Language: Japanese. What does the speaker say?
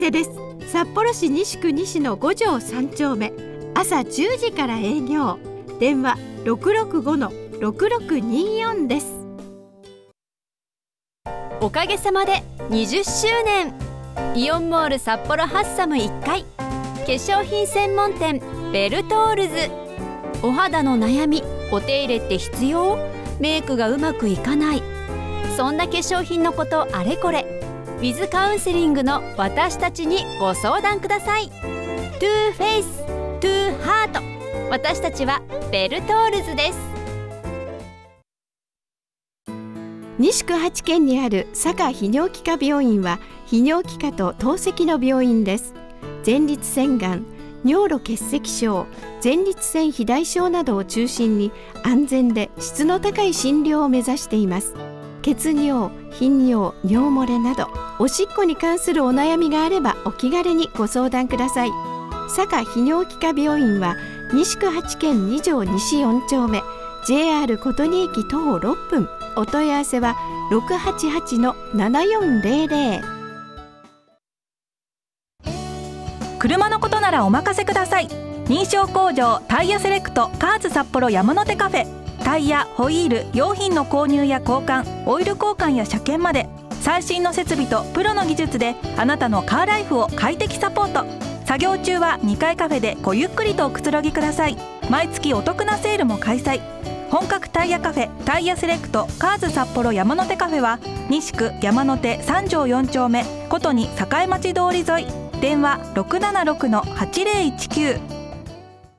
手です。札幌市西区西の5条3丁目、朝10時から営業。電話 665-6624 です。 おかげさまで20周年、イオンモール札幌ハッサム1階、化粧品専門店ベルトールズ。お肌の悩み、お手入れって必要？メイクがうまくいかない、そんな化粧品のことあれこれ、ウィズカウンセリングの私たちにご相談ください。トゥーフェイス、トゥーハート、私たちはベルトールズです。 西区8軒にある坂泌尿器科病院は泌尿器科と透析の病院です。前立腺がん、尿路結石症、前立腺肥大症などを中心に安全で質の高い診療を目指しています。血尿、頻尿、尿漏れなどおしっこに関するお悩みがあればお気軽にご相談ください。坂泌尿器科病院は西区8軒2条西4丁目、 JR 琴仁駅徒歩6分。お問い合わせは 688-7400。 車のことならお任せください。認証工場タイヤセレクトカーズ札幌山手カフェ。タイヤ、ホイール、用品の購入や交換、オイル交換や車検まで、最新の設備とプロの技術であなたのカーライフを快適サポート。作業中は2階カフェでごゆっくりとおくつろぎください。毎月お得なセールも開催。本格タイヤカフェタイヤセレクトカーズ札幌山手カフェは西区山手3条4丁目、琴仁栄町通り沿い。電話 676-8019